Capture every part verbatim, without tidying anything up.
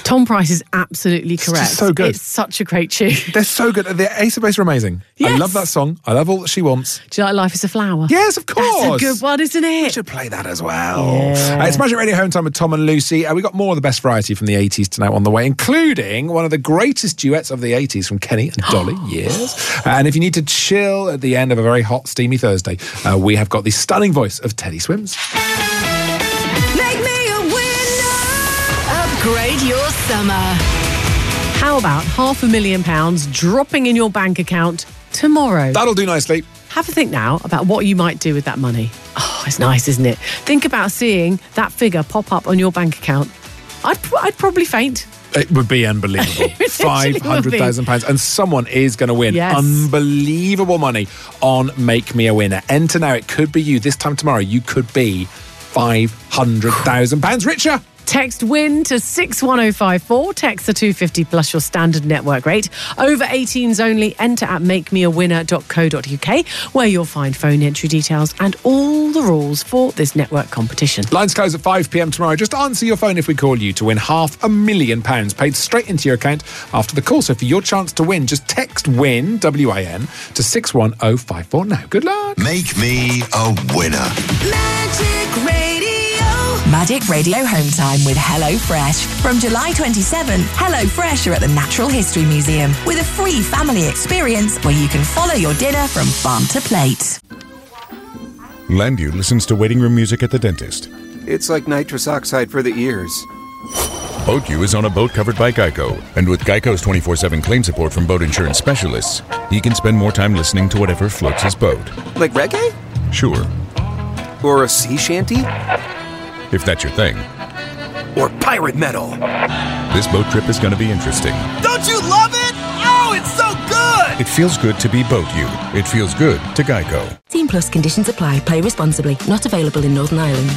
Tom Price is absolutely correct. It's just so good. It's such a great tune. They're so good. The Ace of Base are amazing. Yes. I love that song. I love All That She Wants. Do you like Life is a Flower? Yes, of course. That's a good one, isn't it? We should play that as well. Yeah. Uh, it's Magic Radio Home Time with Tom and Lucy. Uh, we got more of the best variety from the eighties tonight on the way, including one of the greatest duets of the eighties from Kenny and Dolly. Yes. Uh, and if you need to chill at the end of a very hot, steamy Thursday, uh, we have got the stunning voice of Teddy Swims. Make me a winner. Upgrade your summer. How about half a million pounds dropping in your bank account tomorrow? That'll do nicely. Have a think now about what you might do with that money. Oh, it's nice, isn't it? Think about seeing that figure pop up on your bank account. I'd, I'd probably faint. It would be unbelievable. five hundred thousand pounds. And someone is going to win Yes. unbelievable money on Make Me a Winner. Enter now. It could be you. This time tomorrow, you could be five hundred thousand pounds richer. Text WIN to six one oh five four. Text the two hundred fifty plus your standard network rate. Over eighteens only. Enter at make me a winner dot co dot uk, where you'll find phone entry details and all the rules for this network competition. Lines close at five p.m. tomorrow. Just answer your phone if we call you to win half a million pounds paid straight into your account after the call. So for your chance to win, just text WIN, W I N, to six one oh five four now. Good luck. Make me a winner. Magic Radio. Magic Radio Home Time with HelloFresh. From July twenty-seventh, HelloFresh are at the Natural History Museum with a free family experience where you can follow your dinner from farm to plate. Landu listens to waiting room music at the dentist. It's like nitrous oxide for the ears. BoatU is on a boat covered by Geico. And with Geico's twenty-four seven claim support from boat insurance specialists, he can spend more time listening to whatever floats his boat. Like reggae? Sure, Or a sea shanty? if that's your thing. Or pirate metal? This boat trip is going to be interesting. Don't you love it? Oh, it's so good! It feels good to be BoatU. It feels good to Geico. Team Plus conditions apply. Play responsibly. Not available in Northern Ireland.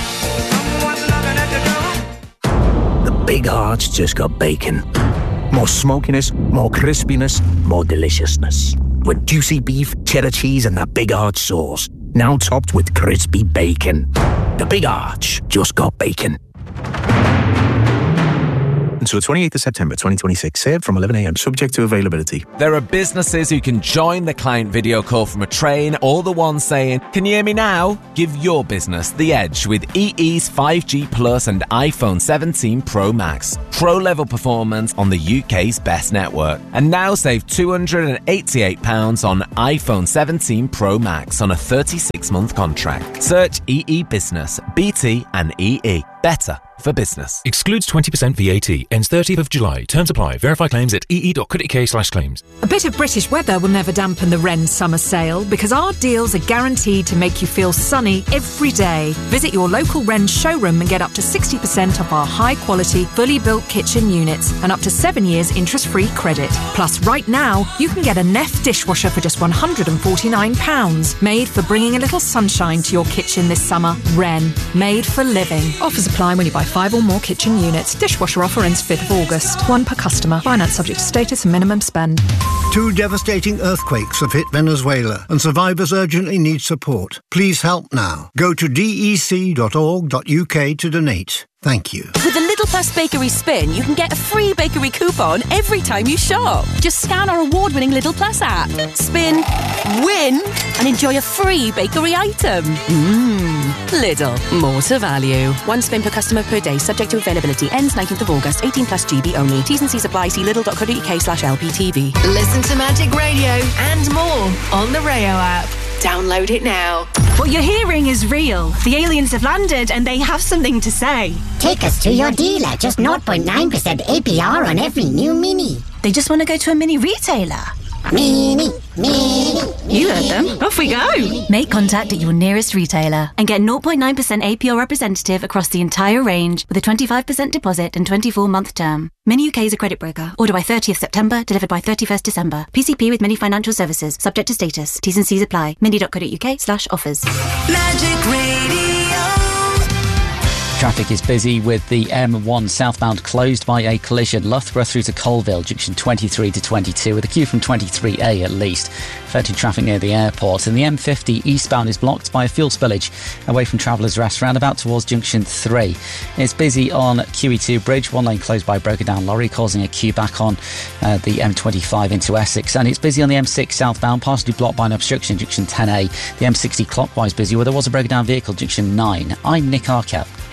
The Big Arch just got bacon. More smokiness, more crispiness, more deliciousness. With juicy beef, cheddar cheese, and that Big Arch sauce. Now topped with crispy bacon. The Big Arch just got bacon. Until the twenty-eighth of September twenty twenty-six. Served from eleven a.m. Subject to availability. There are businesses who can join the client video call from a train, or the one saying, "Can you hear me now?" Give your business the edge with E E's five G Plus and iPhone seventeen Pro Max. Pro-level performance on the U K's best network. And now save two hundred eighty-eight pounds on iPhone seventeen Pro Max on a thirty-six month contract. Search E E Business, B T and E E. Better for business. Excludes twenty percent V A T. Ends thirtieth of July. Terms apply. Verify claims at ee dot co dot uk slash claims. A bit of British weather will never dampen the Wren summer sale because our deals are guaranteed to make you feel sunny every day. Visit your local Wren showroom and get up to sixty percent off our high-quality, fully built kitchen units and up to seven years interest-free credit. Plus, right now, you can get a Neff dishwasher for just one hundred forty-nine pounds. Made for bringing a little sunshine to your kitchen this summer. Wren. Made for living. Offers apply when you buy five or more kitchen units. Dishwasher offer ends fifth of August. One per customer. Finance subject to status and minimum spend. Two devastating earthquakes have hit Venezuela and survivors urgently need support. Please help now. Go to d e c dot org dot u k to donate. Thank you. With the Little Plus Bakery Spin, you can get a free bakery coupon every time you shop. Just scan our award-winning Little Plus app, spin, win, and enjoy a free bakery item. Mmm, Lidl, more to value. One spin per customer per day, subject to availability. Ends nineteenth of August, eighteen plus G B only. T's and C's apply. See lidl dot co dot uk slash L P T V. Listen to Magic Radio and more on the Rayo app. Download it now. What you're hearing is real. The aliens have landed and they have something to say. Take us to your dealer. Just zero point nine percent A P R on every new Mini. They just want to go to a mini retailer. Mini, mini, You heard them. Off we go. Make contact at your nearest retailer and get zero point nine percent A P R representative across the entire range with a twenty-five percent deposit and twenty-four month term. Mini U K is a credit broker. Order by thirtieth September, delivered by thirty-first December. P C P with Mini Financial Services. Subject to status. T's and C's apply. mini dot co dot uk slash offers. Magic Radio. Traffic is busy with the M one southbound closed by a collision. Loughborough through to Colville, junction twenty-three to twenty-two, with a queue from twenty-three A at least, affecting traffic near the airport. And the M fifty eastbound is blocked by a fuel spillage away from Travellers Rest, roundabout towards junction three. It's busy on Q E two bridge, one lane closed by a broken down lorry, causing a queue back on uh, the M twenty-five into Essex. And it's busy on the M six southbound, partially blocked by an obstruction, junction ten A. The M sixty clockwise busy, where there was a broken down vehicle, junction nine. I'm Nick Arkell.